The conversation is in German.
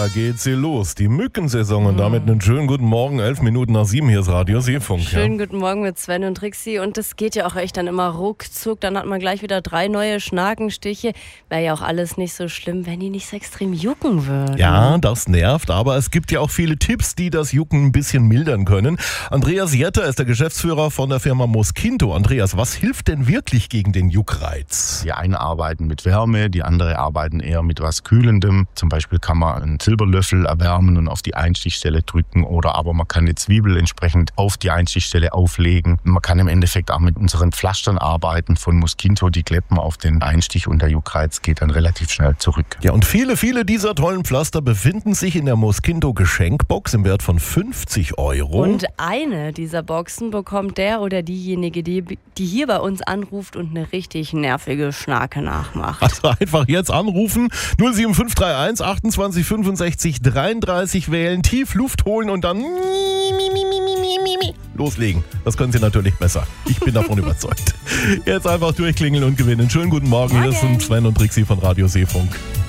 Da geht's hier los, die Mückensaison und damit einen schönen guten Morgen, 11 Minuten nach 7, hier ist Radio Seefunk. Schönen guten Morgen mit Sven und Trixi und das geht ja auch echt dann immer ruckzuck, dann hat man gleich wieder 3 neue Schnakenstiche. Wäre ja auch alles nicht so schlimm, wenn die nicht so extrem jucken würden. Ja, das nervt, aber es gibt ja auch viele Tipps, die das Jucken ein bisschen mildern können. Andreas Jetter ist der Geschäftsführer von der Firma Mosquinto. Andreas, was hilft denn wirklich gegen den Juckreiz? Die einen arbeiten mit Wärme, die andere arbeiten eher mit was Kühlendem. Zum Beispiel kann man einen Silberlöffel erwärmen und auf die Einstichstelle drücken oder aber man kann die Zwiebel entsprechend auf die Einstichstelle auflegen. Man kann im Endeffekt auch mit unseren Pflastern arbeiten von Mosquinto, die kleppen auf den Einstich und der Juckreiz geht dann relativ schnell zurück. Ja, und viele dieser tollen Pflaster befinden sich in der Mosquinto Geschenkbox im Wert von 50 €. Und eine dieser Boxen bekommt der oder diejenige, die hier bei uns anruft und eine richtig nervige Schnake nachmacht. Also einfach jetzt anrufen, 07531 28 65 33 wählen, tief Luft holen und dann loslegen. Das können Sie natürlich besser. Ich bin davon überzeugt. Jetzt einfach durchklingeln und gewinnen. Schönen guten Morgen. Hier sind Sven und Trixi von Radio Seefunk.